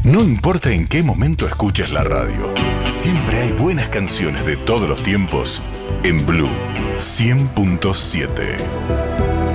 No importa en qué momento escuches la radio, siempre hay buenas canciones de todos los tiempos en Blue 100.7.